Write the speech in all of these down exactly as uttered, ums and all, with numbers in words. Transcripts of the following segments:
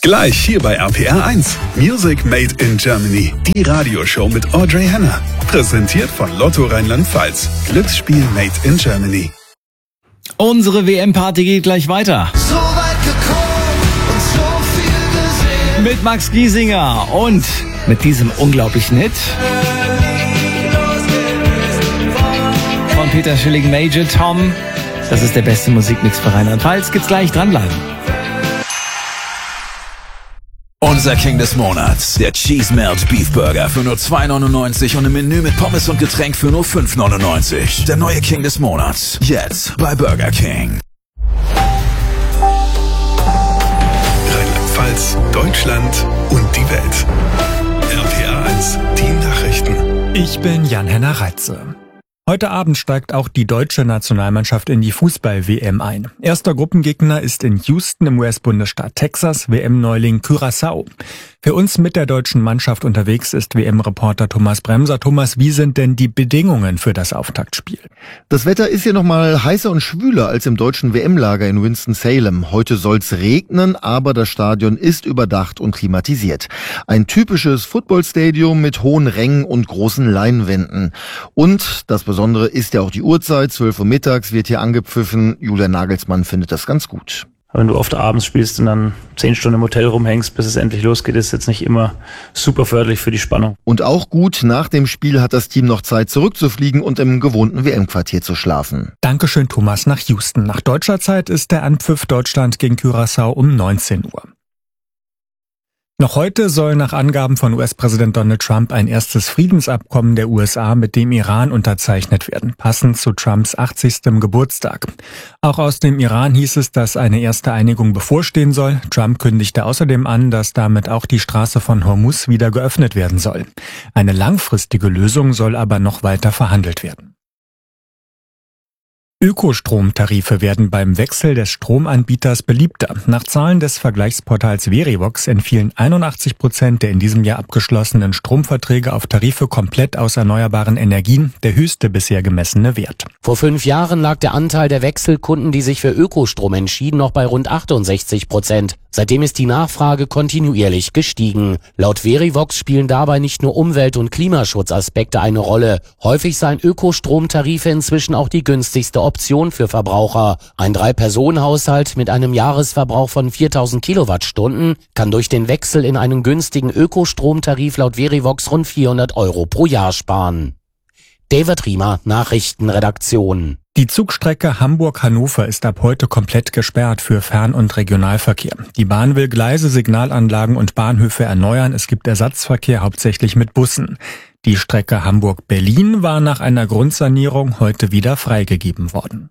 Gleich hier bei R P R eins. Music Made in Germany. Die Radioshow mit Audrey Henner. Präsentiert von Lotto Rheinland-Pfalz. Glücksspiel Made in Germany. Unsere W M-Party geht gleich weiter. So weit gekommen und so viel gesehen. Mit Max Giesinger und mit diesem unglaublichen Hit von Peter Schilling, Major Tom. Das ist der beste Musikmix für Rheinland-Pfalz. Geht's gleich, dranbleiben. Unser King des Monats, der Cheese Melt Beef Burger für nur zwei neunundneunzig und ein Menü mit Pommes und Getränk für nur fünf neunundneunzig. Der neue King des Monats, jetzt bei Burger King. Rheinland-Pfalz, Deutschland und die Welt. R P R eins, die Nachrichten. Ich bin Jan-Henner Reitze. Heute Abend steigt auch die deutsche Nationalmannschaft in die Fußball-W M ein. Erster Gruppengegner ist in Houston im U S-Bundesstaat Texas, W M-Neuling Curaçao. Für uns mit der deutschen Mannschaft unterwegs ist W M-Reporter Thomas Bremser. Thomas, wie sind denn die Bedingungen für das Auftaktspiel? Das Wetter ist hier nochmal heißer und schwüler als im deutschen W M-Lager in Winston-Salem. Heute soll's regnen, aber das Stadion ist überdacht und klimatisiert. Ein typisches Footballstadium mit hohen Rängen und großen Leinwänden. Und das Besondere ist ja auch die Uhrzeit. zwölf Uhr mittags wird hier angepfiffen. Julian Nagelsmann findet das ganz gut. Wenn du oft abends spielst und dann zehn Stunden im Hotel rumhängst, bis es endlich losgeht, ist jetzt nicht immer super förderlich für die Spannung. Und auch gut, nach dem Spiel hat das Team noch Zeit zurückzufliegen und im gewohnten W M-Quartier zu schlafen. Dankeschön, Thomas, nach Houston. Nach deutscher Zeit ist der Anpfiff Deutschland gegen Curaçao um neunzehn Uhr. Noch heute soll nach Angaben von U S-Präsident Donald Trump ein erstes Friedensabkommen der U S A mit dem Iran unterzeichnet werden, passend zu Trumps achtzigstem Geburtstag. Auch aus dem Iran hieß es, dass eine erste Einigung bevorstehen soll. Trump kündigte außerdem an, dass damit auch die Straße von Hormuz wieder geöffnet werden soll. Eine langfristige Lösung soll aber noch weiter verhandelt werden. Ökostromtarife werden beim Wechsel des Stromanbieters beliebter. Nach Zahlen des Vergleichsportals Verivox entfielen einundachtzig Prozent der in diesem Jahr abgeschlossenen Stromverträge auf Tarife komplett aus erneuerbaren Energien, der höchste bisher gemessene Wert. Vor fünf Jahren lag der Anteil der Wechselkunden, die sich für Ökostrom entschieden, noch bei rund achtundsechzig Prozent. Seitdem ist die Nachfrage kontinuierlich gestiegen. Laut Verivox spielen dabei nicht nur Umwelt- und Klimaschutzaspekte eine Rolle. Häufig seien Ökostromtarife inzwischen auch die günstigste Option für Verbraucher. Ein Drei-Personen-Haushalt mit einem Jahresverbrauch von viertausend Kilowattstunden kann durch den Wechsel in einen günstigen Ökostromtarif laut Verivox rund vierhundert Euro pro Jahr sparen. David Riemer, Nachrichtenredaktion. Die Zugstrecke Hamburg-Hannover ist ab heute komplett gesperrt für Fern- und Regionalverkehr. Die Bahn will Gleise, Signalanlagen und Bahnhöfe erneuern. Es gibt Ersatzverkehr, hauptsächlich mit Bussen. Die Strecke Hamburg-Berlin war nach einer Grundsanierung heute wieder freigegeben worden.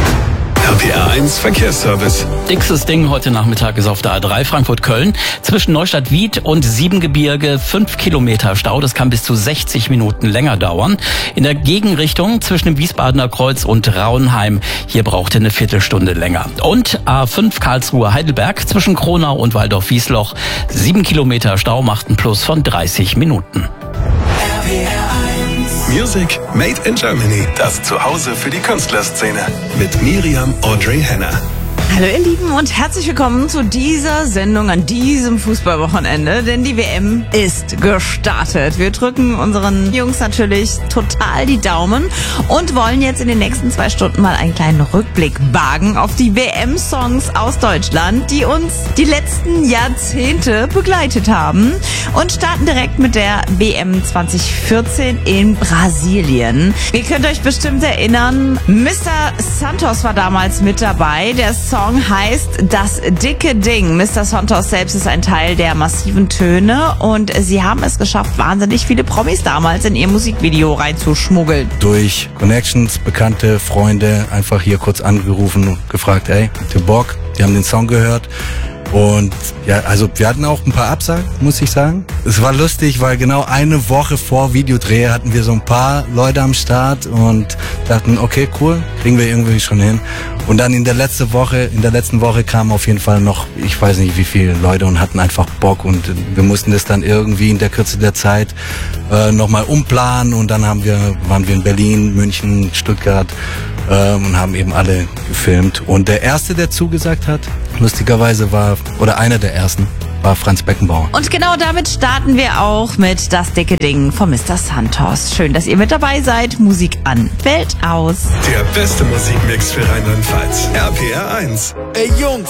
R P R eins Verkehrsservice. Dickstes Ding heute Nachmittag ist auf der A drei Frankfurt-Köln. Zwischen Neustadt-Wied und Siebengebirge fünf Kilometer Stau. Das kann bis zu sechzig Minuten länger dauern. In der Gegenrichtung zwischen dem Wiesbadener Kreuz und Raunheim. Hier braucht ihr eine Viertelstunde länger. Und A fünf Karlsruhe-Heidelberg zwischen Kronau und Waldorf-Wiesloch. Sieben Kilometer Stau macht ein Plus von dreißig Minuten. R P R eins. Music Made in Germany. Das Zuhause für die Künstlerszene. Mit Miriam Audrey Henner. Hallo ihr Lieben und herzlich willkommen zu dieser Sendung an diesem Fußballwochenende, denn die W M ist gestartet. Wir drücken unseren Jungs natürlich total die Daumen und wollen jetzt in den nächsten zwei Stunden mal einen kleinen Rückblick wagen auf die W M-Songs aus Deutschland, die uns die letzten Jahrzehnte begleitet haben, und starten direkt mit der W M zwanzig vierzehn in Brasilien. Ihr könnt euch bestimmt erinnern, Mister Santos war damals mit dabei. Der Song heißt Das dicke Ding. Mister Santos selbst ist ein Teil der massiven Töne und sie haben es geschafft, wahnsinnig viele Promis damals in ihr Musikvideo reinzuschmuggeln. Durch Connections, Bekannte, Freunde einfach hier kurz angerufen und gefragt, ey, habt ihr Bock? Die haben den Song gehört. Und ja, also wir hatten auch ein paar Absagen, muss ich sagen. Es war lustig, weil genau eine Woche vor Videodreh hatten wir so ein paar Leute am Start und dachten, okay, cool, kriegen wir irgendwie schon hin. Und dann in der letzten Woche, in der letzten Woche kamen auf jeden Fall noch, ich weiß nicht wie viele Leute und hatten einfach Bock und wir mussten das dann irgendwie in der Kürze der Zeit äh, nochmal umplanen und dann haben wir, waren wir in Berlin, München, Stuttgart ähm, und haben eben alle gefilmt. Und der erste, der zugesagt hat, lustigerweise war, oder einer der ersten, war Franz Beckenbauer. Und genau damit starten wir auch mit Das dicke Ding von Mister Santos. Schön, dass ihr mit dabei seid. Musik an, Welt aus. Der beste Musikmix für Rheinland-Pfalz. R P R eins. Ey Jungs!